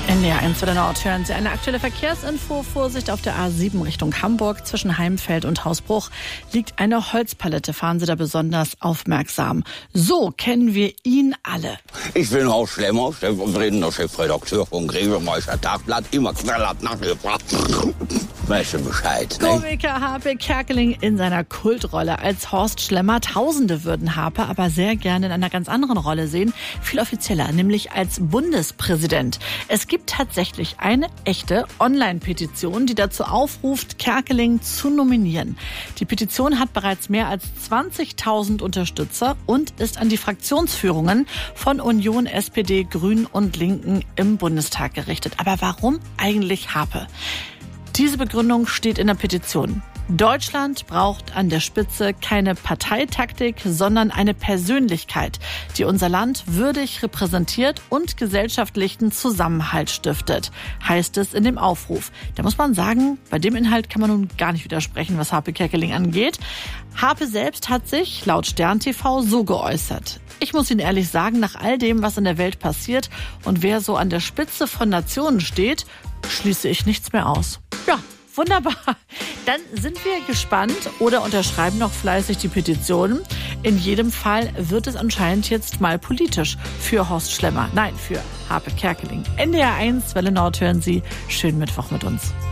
NDR 1 für Nord hören Sie eine aktuelle Verkehrsinfo. Vorsicht auf der A7 Richtung Hamburg. Zwischen Heimfeld und Hausbruch liegt eine Holzpalette. Fahren Sie da besonders aufmerksam. So kennen wir ihn alle. Ich bin Horst Schlemmer, stellvertretender Chefredakteur vom Grevemeister Tagblatt. Immer knallhart nachgefragt. Weißt du Bescheid, ne? Komiker Harpe Kerkeling in seiner Kultrolle als Horst Schlemmer. Tausende würden Harpe aber sehr gerne in einer ganz anderen Rolle sehen. Viel offizieller, nämlich als Bundespräsident. Es gibt tatsächlich eine echte Online-Petition, die dazu aufruft, Kerkeling zu nominieren. Die Petition hat bereits mehr als 20.000 Unterstützer und ist an die Fraktionsführungen von Union, SPD, Grünen und Linken im Bundestag gerichtet. Aber warum eigentlich Harpe? Diese Begründung steht in der Petition. Deutschland braucht an der Spitze keine Parteitaktik, sondern eine Persönlichkeit, die unser Land würdig repräsentiert und gesellschaftlichen Zusammenhalt stiftet, heißt es in dem Aufruf. Da muss man sagen, bei dem Inhalt kann man nun gar nicht widersprechen, was Harpe Kerkeling angeht. Harpe selbst hat sich laut Stern TV so geäußert. Ich muss Ihnen ehrlich sagen, nach all dem, was in der Welt passiert und wer so an der Spitze von Nationen steht, schließe ich nichts mehr aus. Ja, wunderbar. Dann sind wir gespannt oder unterschreiben noch fleißig die Petitionen. In jedem Fall wird es anscheinend jetzt mal politisch für Horst Schlemmer. Nein, für Harpe Kerkeling. NDR 1, Welle Nord hören Sie. Schönen Mittwoch mit uns.